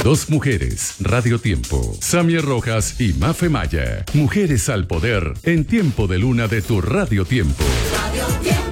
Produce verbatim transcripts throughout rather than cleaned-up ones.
Dos mujeres, Radio Tiempo. Samia Rojas y Mafe Maya. Mujeres al poder en Tiempo de Luna de tu Radio Tiempo. Radio Tiempo.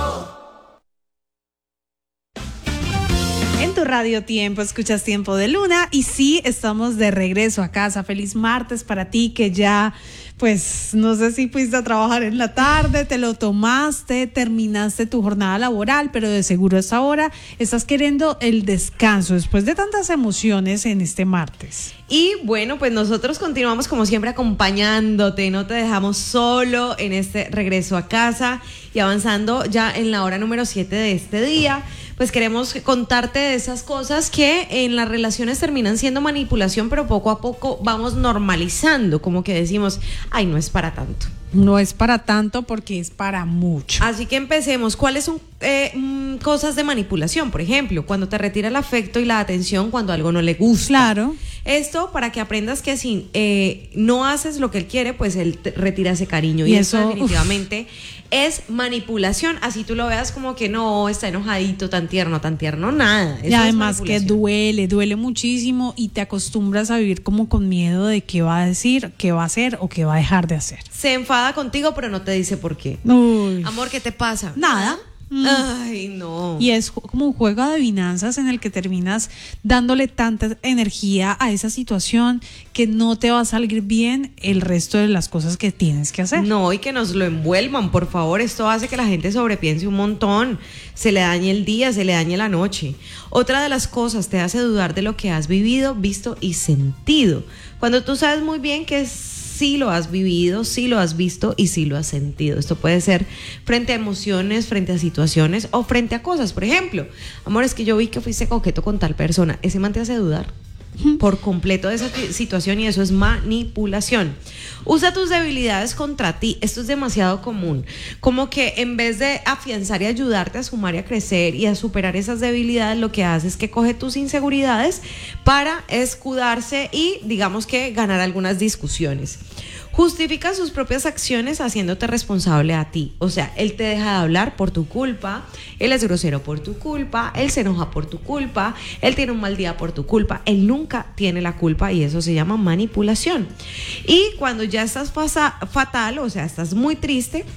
En tu Radio Tiempo escuchas Tiempo de Luna y sí, estamos de regreso a casa. Feliz martes para ti que ya, pues, no sé si fuiste a trabajar en la tarde, te lo tomaste, terminaste tu jornada laboral, pero de seguro a esta hora estás queriendo el descanso después de tantas emociones en este martes. Y bueno, pues nosotros continuamos como siempre acompañándote, no te dejamos solo en este regreso a casa y avanzando ya en la hora número siete de este día. Pues queremos contarte de esas cosas que en las relaciones terminan siendo manipulación, pero poco a poco vamos normalizando, como que decimos, ay, no es para tanto. No es para tanto porque es para mucho. Así que empecemos. ¿Cuáles son eh, mm, cosas de manipulación? Por ejemplo, cuando te retira el afecto y la atención cuando algo no le gusta. Claro. Esto para que aprendas que si eh, no haces lo que él quiere, pues él te retira ese cariño. Y, y eso, eso definitivamente uf. es manipulación. Así tú lo veas como que no, está enojadito, tan tierno, tan tierno, nada. Eso y además que duele, duele muchísimo y te acostumbras a vivir como con miedo de qué va a decir, qué va a hacer o qué va a dejar de hacer. Se enfada contigo, pero no te dice por qué. Uy. Amor, ¿qué te pasa? Nada. Mm. Ay, no. Y es como un juego de adivinanzas en el que terminas dándole tanta energía a esa situación que no te va a salir bien el resto de las cosas que tienes que hacer. No, y que nos lo envuelvan, por favor. Esto hace que la gente sobrepiense un montón. Se le dañe el día, se le dañe la noche. Otra de las cosas, te hace dudar de lo que has vivido, visto y sentido. Cuando tú sabes muy bien que es sí lo has vivido, sí lo has visto y sí lo has sentido. Esto puede ser frente a emociones, frente a situaciones o frente a cosas. Por ejemplo, amor, es que yo vi que fuiste coqueto con tal persona. Ese man te hace dudar por completo de esa situación y eso es manipulación. Usa tus debilidades contra ti. Esto es demasiado común. Como que en vez de afianzar y ayudarte a sumar y a crecer y a superar esas debilidades, lo que hace es que coge tus inseguridades para escudarse y digamos que ganar algunas discusiones. Justifica sus propias acciones haciéndote responsable a ti. O sea, él te deja de hablar por tu culpa, él es grosero por tu culpa, él se enoja por tu culpa, él tiene un mal día por tu culpa. Él nunca tiene la culpa y eso se llama manipulación. Y cuando ya estás fatal, o sea, estás muy triste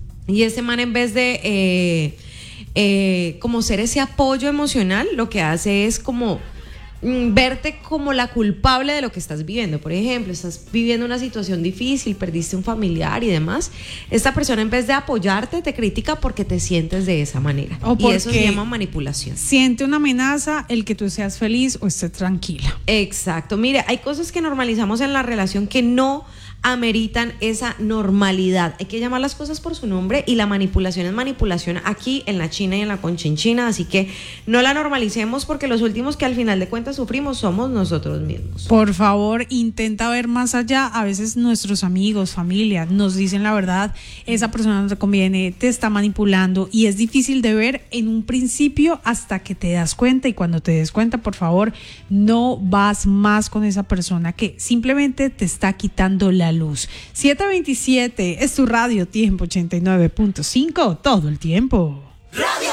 y ese man en vez de eh, eh, como ser ese apoyo emocional, lo que hace es como verte como la culpable de lo que estás viviendo. Por ejemplo, estás viviendo una situación difícil, perdiste un familiar y demás. Esta persona en vez de apoyarte te critica porque te sientes de esa manera. O y eso se llama manipulación. Siente una amenaza el que tú seas feliz o estés tranquila. Exacto. Mire, hay cosas que normalizamos en la relación que no ameritan esa normalidad. Hay que llamar las cosas por su nombre y la manipulación es manipulación aquí en la China y en la Conchinchina, así que no la normalicemos porque los últimos que al final de cuentas sufrimos somos nosotros mismos. Por favor, intenta ver más allá. A veces nuestros amigos, familia nos dicen la verdad, esa persona no te conviene, te está manipulando y es difícil de ver en un principio hasta que te das cuenta y cuando te des cuenta, por favor, no vas más con esa persona que simplemente te está quitando la luz. siete veintisiete es tu Radio Tiempo ochenta y nueve punto cinco todo el tiempo. Radio